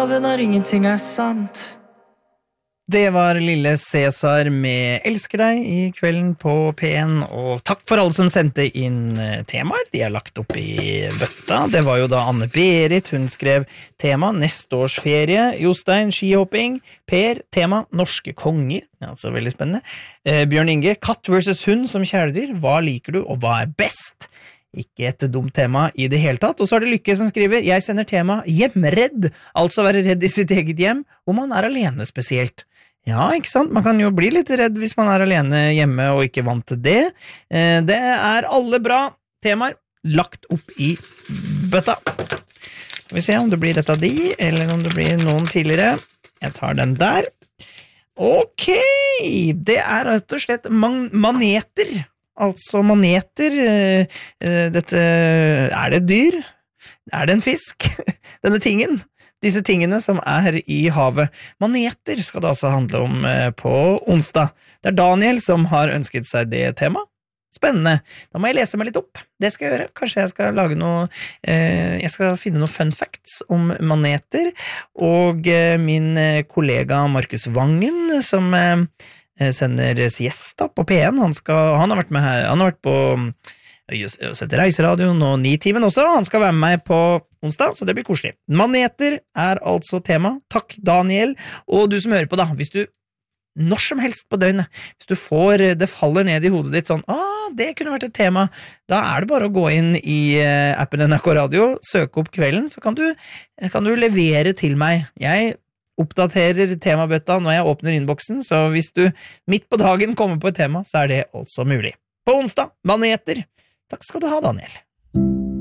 havet når ingenting sant. Det var Lille Cæsar med Elsker deg i kvelden på P1, og takk for alle som sendte inn temaer. De er lagt opp i bøtta. Det var jo da Anne-Berit, hun skrev tema Nestårsferie, Jostein skihopping, Per tema Norske konger, altså veldig spennende. Bjørn Inge, katt versus hund som kjæledyr, hva liker du og hva er best? Ikke et dumt tema i det hele tatt. Og så er det Lykke som skriver, jeg sender tema hjemredd, altså være redd i sitt eget hjem, om man er alene spesielt. Ja, ikke sant? Man kan jo bli litt redd hvis man er alene hjemme og ikke vant til det. Det er alle bra temaer lagt opp i bøtta. Skal vi se om det blir et av de, eller om det blir noen tidligere. Jeg tar den der. Ok, det er rett og slett maneter. Altså maneter, dette, er det et dyr? Er det en fisk? Denne tingen, disse tingene som er i havet. Maneter skal det altså handle om på onsdag. Det er Daniel som har ønsket seg det temaet. Spennende. Da må jeg lese meg litt opp. Det skal jeg gjøre. Kanskje jeg skal lage noe, jeg skal finne noen fun facts om maneter, og min kollega Markus Vangen, som sender siesta på P1. Han har vært med her, han har vært på sette reiseradioen og Nitimen også. Han skal være med meg på onsdag, så det blir koselig. Maneter er altså tema. Takk, Daniel. Og du som hører på da, hvis du når som helst på døgnet, hvis du får, det faller ned i hodet ditt sånn, det kunne vært et tema, da er det bare å gå inn i appen NRK Radio, søke opp kvelden, så kan du levere til meg. Jeg oppdaterer temabøtta når jeg åpner innboksen, så hvis du midt på dagen kommer på et tema, så er det altså mulig. På onsdag, maneter. Takk skal du ha, Daniel.